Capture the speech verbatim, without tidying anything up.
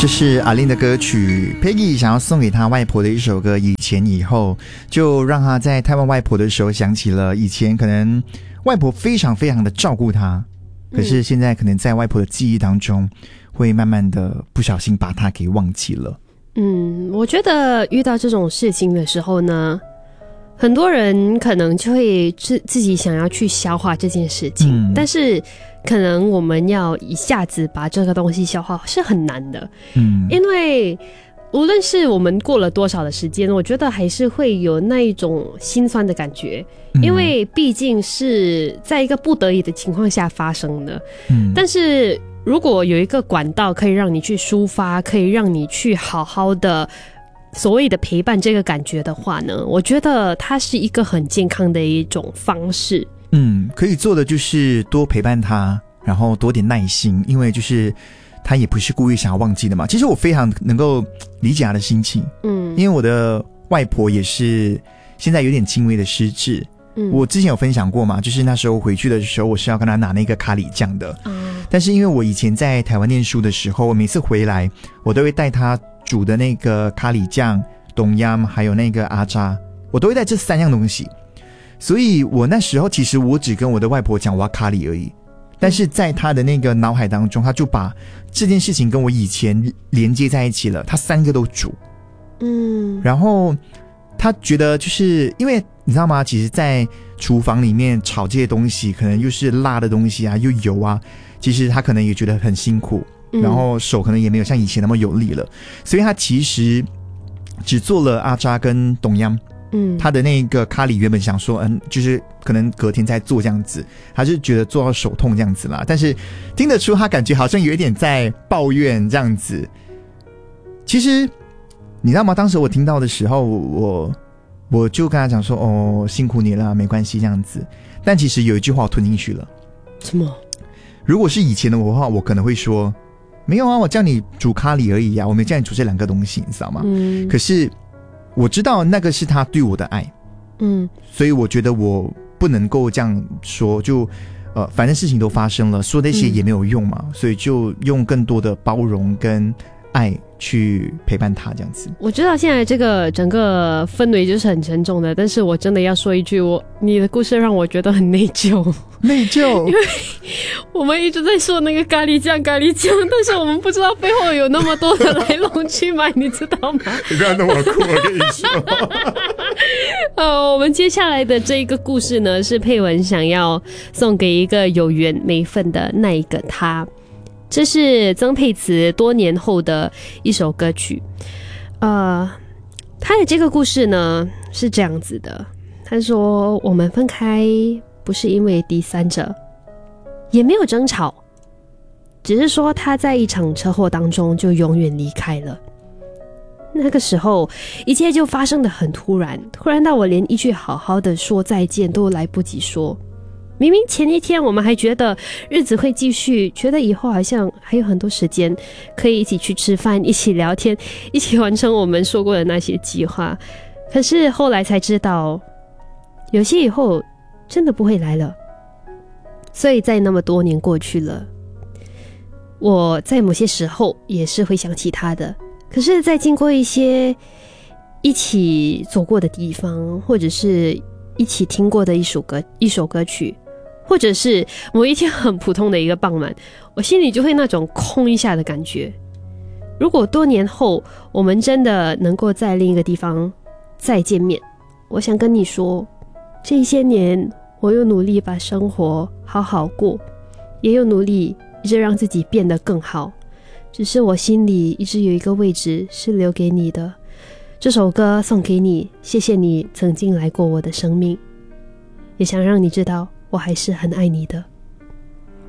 这是阿令的歌曲 Peggy 想要送给他外婆的一首歌，以前以后，就让他在探望外婆的时候想起了以前可能外婆非常非常的照顾他，可是现在可能在外婆的记忆当中会慢慢的不小心把他给忘记了。 嗯，我觉得遇到这种事情的时候呢，很多人可能就会自自己想要去消化这件事情、嗯、但是可能我们要一下子把这个东西消化是很难的。嗯，因为无论是我们过了多少的时间，我觉得还是会有那一种心酸的感觉、嗯、因为毕竟是在一个不得已的情况下发生的。嗯，但是如果有一个管道可以让你去抒发，可以让你去好好的所谓的陪伴这个感觉的话呢，我觉得它是一个很健康的一种方式。 嗯，可以做的就是多陪伴他，然后多点耐心，因为就是他也不是故意想要忘记的嘛。其实我非常能够理解他的心情，嗯，因为我的外婆也是现在有点轻微的失智。嗯，我之前有分享过嘛，就是那时候回去的时候，我是要跟他拿那个咖喱酱的。嗯，但是因为我以前在台湾念书的时候，我每次回来，我都会带他煮的那个咖喱酱、冬阴还有那个阿扎，我都会带这三样东西。所以我那时候其实我只跟我的外婆讲我要咖喱而已，但是在他的那个脑海当中，他就把这件事情跟我以前连接在一起了，他三个都煮。嗯，然后他觉得就是因为你知道吗，其实在厨房里面炒这些东西可能又是辣的东西啊，又油啊，其实他可能也觉得很辛苦，然后手可能也没有像以前那么有力了，所以他其实只做了阿扎跟冬阴。嗯，他的那个咖喱原本想说嗯，就是可能隔天再做这样子，他是觉得做到手痛这样子啦，但是听得出他感觉好像有一点在抱怨这样子。其实你知道吗，当时我听到的时候，我我就跟他讲说哦，辛苦你了，没关系这样子。但其实有一句话我吞进去了。 什么？ 如果是以前的我的话，我可能会说没有啊，我叫你煮咖喱而已啊，我没叫你煮这两个东西，你知道吗？嗯。可是我知道那个是他对我的爱，嗯，所以我觉得我不能够这样说，就呃，反正事情都发生了，说那些也没有用嘛，嗯，所以就用更多的包容跟爱去陪伴他这样子。 我知道现在这个整个氛围就是很沉重的，但是我真的要说一句，我你的故事让我觉得很内疚。 内疚？因为我们一直在说那个咖喱酱咖喱酱，但是我们不知道背后有那么多的来龙去脉，你知道吗？ 你不要那么哭，我跟你说。 呃，我们接下来的这一个故事呢，是佩文想要送给一个有缘没分的那一个他。这是曾沛慈多年后的一首歌曲。呃，他的这个故事呢是这样子的，他说我们分开不是因为第三者，也没有争吵，只是说他在一场车祸当中就永远离开了。那个时候一切就发生得很突然，突然到我连一句好好的说再见都来不及说。明明前一天我们还觉得日子会继续，觉得以后好像还有很多时间可以一起去吃饭，一起聊天，一起完成我们说过的那些计划，可是后来才知道有些以后真的不会来了。所以在那么多年过去了，我在某些时候也是会想起他的，可是在经过一些一起走过的地方，或者是一起听过的一首歌一首歌曲，或者是某一天很普通的一个傍晚，我心里就会那种空一下的感觉。如果多年后我们真的能够在另一个地方再见面，我想跟你说，这些年我有努力把生活好好过，也有努力一直让自己变得更好，只是我心里一直有一个位置是留给你的。这首歌送给你，谢谢你曾经来过我的生命，也想让你知道我还是很爱你的。